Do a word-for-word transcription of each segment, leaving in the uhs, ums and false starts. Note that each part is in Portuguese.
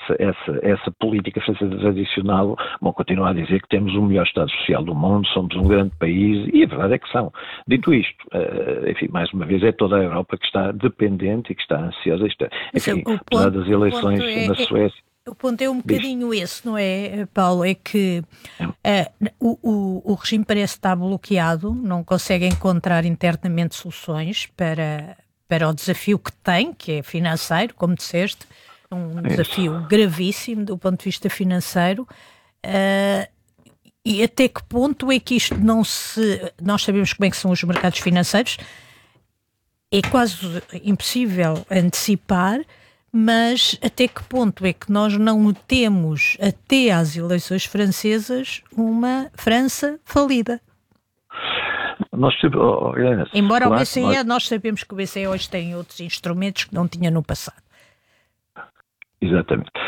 essa, essa, essa política francesa tradicional, bom, continua a dizer que temos o melhor Estado Social do mundo, somos um grande país, e a verdade é que são. Dito isto, uh, enfim, mais uma vez é toda a Europa que está dependente e que está ansiosa, está, enfim, ponto, apesar das eleições é, na Suécia. O ponto é um bocadinho Diz. esse, não é, Paulo? É que uh, o, o, o regime parece estar bloqueado, não consegue encontrar internamente soluções para, para o desafio que tem, que é financeiro, como disseste, um desafio Isso. gravíssimo do ponto de vista financeiro. Uh, e até que ponto é que isto não se... Nós sabemos como é que são os mercados financeiros, é quase impossível antecipar, mas até que ponto é que nós não temos, até às eleições francesas, uma França falida? Nós, oh, Helena, Embora claro, o B C E, nós... nós sabemos que o B C E hoje tem outros instrumentos que não tinha no passado. Exatamente.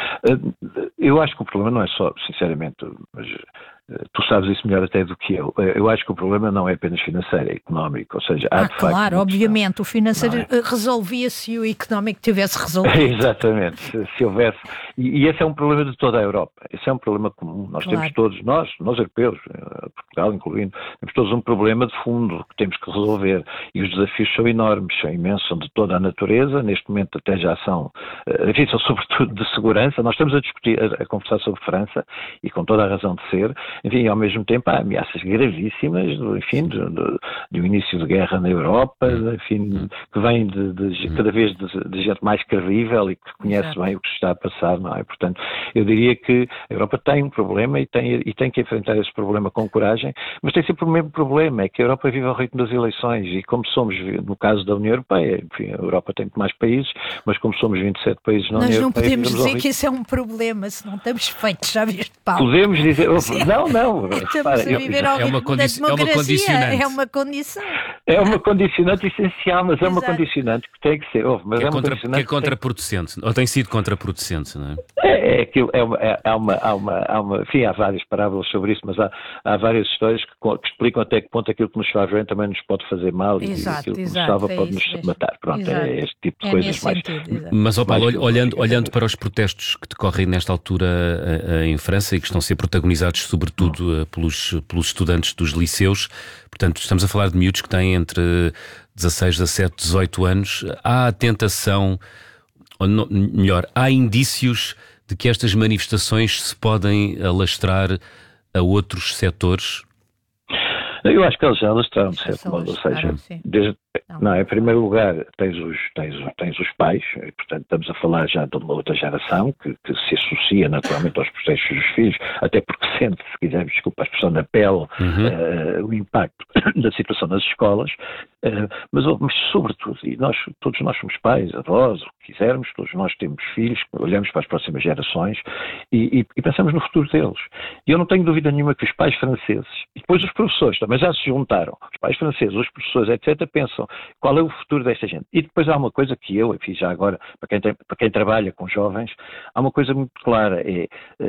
Eu acho que o problema não é só, sinceramente, mas tu sabes isso melhor até do que eu. Eu acho que o problema não é apenas financeiro, é económico, ou seja, há ah, de facto... claro, obviamente, o financeiro é? resolvia se o económico tivesse resolvido. Exatamente, se, se houvesse... E, e esse é um problema de toda a Europa, esse é um problema comum. Nós claro. temos todos, nós, nós europeus, Portugal incluindo, temos todos um problema de fundo que temos que resolver. E os desafios são enormes, são imensos, são de toda a natureza, neste momento até já são, enfim, são sobretudo de segurança. Nós estamos a discutir, a, a conversar sobre França, e com toda a razão de ser. Enfim, ao mesmo tempo há ameaças gravíssimas, enfim, de, de, de um início de guerra na Europa, enfim, que vem de, de cada vez de, de gente mais credível e que conhece Exato. bem o que se está a passar, não é? Portanto, eu diria que a Europa tem um problema e tem, e tem que enfrentar esse problema com coragem, mas tem sempre o mesmo problema, é que a Europa vive ao ritmo das eleições e como somos, no caso da União Europeia, enfim, a Europa tem mais países, mas como somos vinte e sete países na União Europeia... Nós não podemos dizer que isso é um problema, se não estamos feitos, já viste, Paulo? Podemos dizer... Não, não. Estamos para, a viver ao ritmo da democracia. É uma condição. É uma condicionante essencial, mas Exato. é uma condicionante que tem que ser. Oh, mas que é, é uma contra, que é contraproducente, tem... ou tem sido contraproducente, não é? É, é aquilo, é uma, é, há uma, há uma, há uma, enfim, há várias parábolas sobre isso, mas há, há várias histórias que, que explicam até que ponto aquilo que nos faz bem também nos pode fazer mal Exato, e aquilo que exato, nos salva é pode isso, nos é matar. Pronto, exato. é este tipo de é coisas mais... Sentido, mas, ó Paulo, mais olhando, olhando para os protestos que decorrem nesta altura uh, uh, em França e que estão a ser protagonizados sobretudo uh, pelos, pelos estudantes dos liceus, portanto, estamos a falar de miúdos que têm entre dezasseis, dezassete, dezoito anos, há a tentação, ou não, melhor, há indícios de que estas manifestações se podem alastrar a outros setores? Eu acho que eles já alastraram, de certo modo, ou seja, desde, não, em primeiro lugar tens os, tens, tens os pais, e, portanto estamos a falar já de uma outra geração que, que se associa naturalmente aos protestos dos filhos, até porque sente, se quisermos, desculpa a expressão, na pele uhum. uh, o impacto da situação nas escolas, uh, mas, mas sobretudo, e nós, todos nós somos pais, avós, o que quisermos, todos nós temos filhos, olhamos para as próximas gerações e, e, e pensamos no futuro deles. E eu não tenho dúvida nenhuma que os pais franceses, e depois os professores também já se juntaram, os pais franceses, os professores, etcétera, pensam qual é o futuro desta gente. E depois há uma coisa que eu, enfim, já agora, para quem, tem, para quem trabalha com jovens, há uma coisa muito clara, é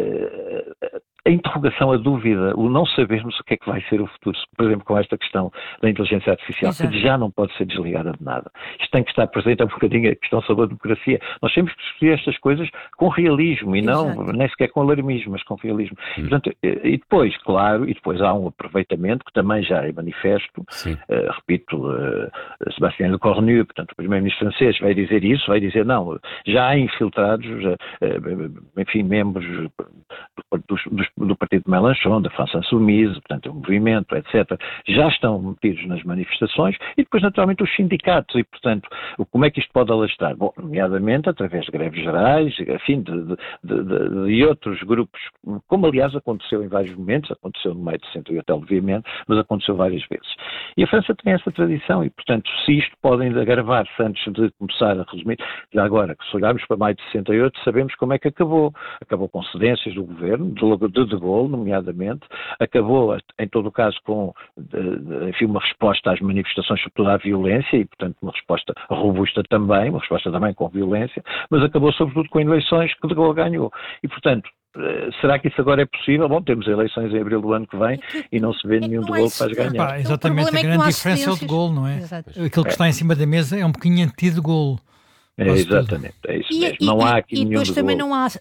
uh, a interrogação, a dúvida, o não sabermos o que é que vai ser o futuro, por exemplo, com esta questão da inteligência artificial, Exato. que já não pode ser desligada de nada. Isto tem que estar presente, é um bocadinho a questão sobre a democracia. Nós temos que discutir estas coisas com realismo e não, Exato. nem sequer com alarmismo, mas com realismo. Hum. Portanto, e depois, claro, e depois há um aproveitamento que também já é manifesto, uh, repito, uh, Sébastien Lecornu, portanto, o primeiro-ministro francês vai dizer isso, vai dizer não, já há infiltrados, uh, uh, enfim, membros dos, dos do partido de Mélenchon, da France Insoumise, portanto, o movimento, etcétera, já estão metidos nas manifestações e depois, naturalmente, os sindicatos e, portanto, como é que isto pode alastrar? Bom, nomeadamente através de greves gerais, enfim, de, de, de, de outros grupos, como aliás aconteceu em vários momentos, aconteceu no meio de sessenta e oito, obviamente, mas aconteceu várias vezes. E a França tem essa tradição e, portanto, se isto pode ainda agravar-se antes de começar a resumir, já agora, que se olharmos para maio de sessenta e oito, sabemos como é que acabou. Acabou com cedências do governo, de De Gaulle, nomeadamente, acabou, em todo o caso, com de, de, enfim, uma resposta às manifestações, sobretudo à violência, e, portanto, uma resposta robusta também, uma resposta também com violência, mas acabou, sobretudo, com eleições que De Gaulle ganhou. E, portanto, será que isso agora é possível? Bom, temos eleições em abril do ano que vem e não se vê nenhum De Gaulle faz ganhar. Pá, exatamente, a grande diferença é o De Gaulle, não é? Exato. Aquilo que está em cima da mesa é um pequenino anti-De Gaulle. É, exatamente, é isso mesmo. E, não e, há aqui e nenhum depois De também Gaulle. não há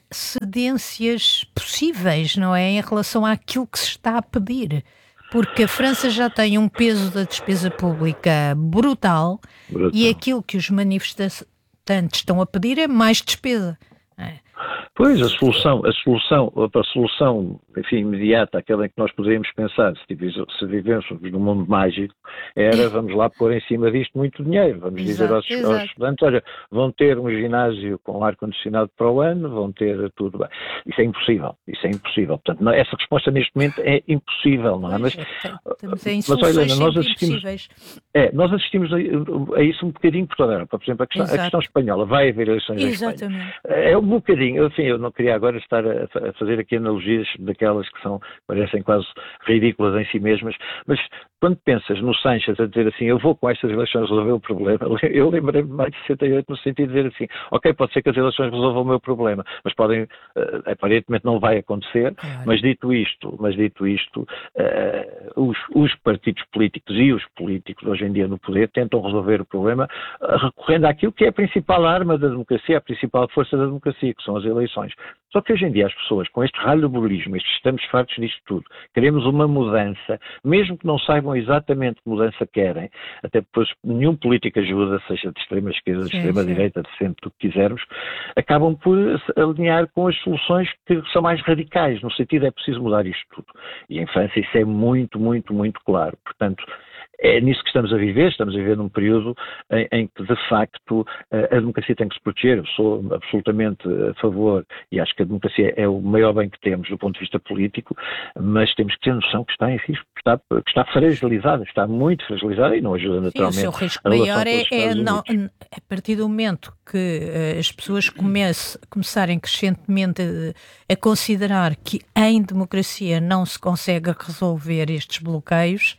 cedências possíveis, não é? Em relação àquilo que se está a pedir. Porque a França já tem um peso da despesa pública brutal, brutal. E aquilo que os manifestantes estão a pedir é mais despesa. É. Pois, a solução, a solução, a solução, enfim, imediata, aquela em que nós poderíamos pensar, se vivêssemos num mundo mágico, era, vamos lá pôr em cima disto muito dinheiro, vamos exato, dizer aos, aos estudantes, olha, vão ter um ginásio com ar-condicionado para o ano, vão ter tudo bem. Isso é impossível, isso é impossível. Portanto, não, essa resposta neste momento é impossível, não é? Mas, estamos em soluções mas, olha, nós assistimos, é, nós assistimos a, a isso um bocadinho por toda a Europa. Por exemplo, a questão, a questão espanhola, vai haver eleições em Espanha. É um bocadinho, enfim, eu não queria agora estar a, a fazer aqui analogias daquelas que são, parecem quase ridículas em si mesmas, mas quando pensas no Sánchez a dizer assim, eu vou com estas eleições resolver o problema, eu lembrei-me mais de sessenta e oito no sentido de dizer assim, ok, pode ser que as eleições resolvam o meu problema, mas podem, uh, aparentemente não vai acontecer, claro. mas dito isto, mas dito isto, uh, os, os partidos políticos e os políticos hoje em dia no poder tentam resolver o problema uh, recorrendo àquilo que é a principal arma da democracia, a principal força da democracia, que são as eleições. Só que hoje em dia as pessoas, com este ralho do bolismo, estes estamos fartos disto tudo, queremos uma mudança, mesmo que não saibam exatamente que mudança querem, até depois nenhum político ajuda, seja de extrema esquerda, de sim, extrema sim. direita, de sempre o que quisermos, acabam por alinhar com as soluções que são mais radicais, no sentido é preciso mudar isto tudo. E em França isso é muito, muito, muito claro. Portanto, é nisso que estamos a viver, estamos a viver num período em, em que, de facto, a, a democracia tem que se proteger. Eu sou absolutamente a favor e acho que a democracia é o maior bem que temos do ponto de vista político, mas temos que ter noção que está em risco, que está, que está fragilizada, está muito fragilizada e não ajuda naturalmente. Sim, o seu risco maior é, é não, a partir do momento que uh, as pessoas comece, começarem crescentemente a, a considerar que em democracia não se consegue resolver estes bloqueios.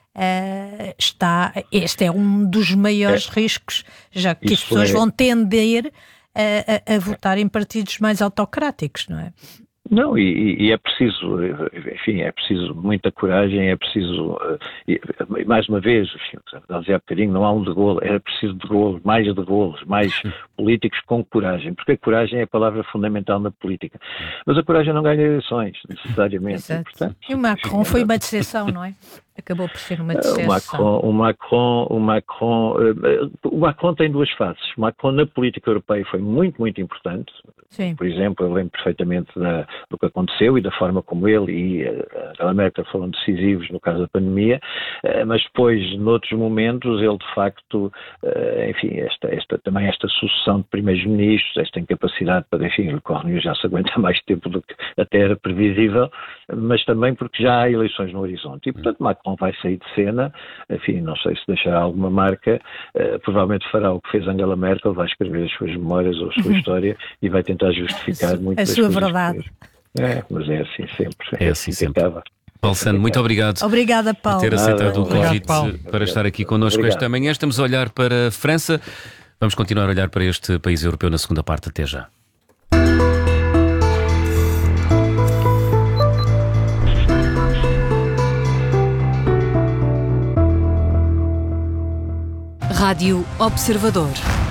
Uh, está, este é um dos maiores é. riscos, já que Isso as pessoas é. vão tender a, a, a votar em partidos mais autocráticos, não é? Não, e, e é preciso, enfim, é preciso muita coragem, é preciso, e, mais uma vez, já dizia há bocadinho, não há um de Gaulle, é preciso de Gaulle, mais de Gaulle, mais políticos com coragem, porque a coragem é a palavra fundamental na política. Mas a coragem não ganha eleições, necessariamente. Exato. E, portanto, e o Macron foi uma decepção, não é? Acabou por ser uma decepção. O Macron, o Macron, o Macron, o Macron tem duas faces. O Macron na política europeia foi muito, muito importante. Sim. Por exemplo, eu lembro perfeitamente da, do que aconteceu e da forma como ele e a Angela Merkel foram decisivos no caso da pandemia, mas depois, noutros momentos, ele de facto, enfim, esta, esta, também esta sucessão de primeiros-ministros, esta incapacidade para, enfim, o Correio já se aguenta mais tempo do que até era previsível, mas também porque já há eleições no horizonte. E, portanto, Macron vai sair de cena, enfim, não sei se deixará alguma marca, uh, provavelmente fará o que fez Angela Merkel, vai escrever as suas memórias ou a sua uhum. história e vai tentar justificar a muito a sua verdade. É, mas é assim sempre. É, é assim sempre. Acaba. Paulo Sando, muito obrigado. Obrigada, Paulo. Por ter aceitado ah, o convite obrigado, para estar aqui connosco obrigado. esta manhã. Estamos a olhar para a França. Vamos continuar a olhar para este país europeu na segunda parte. Até já. Rádio Observador.